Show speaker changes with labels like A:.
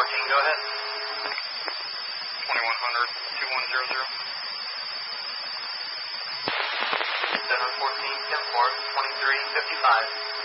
A: 14, go ahead.
B: 2100, 2100.
A: 714, 10-4, 2355.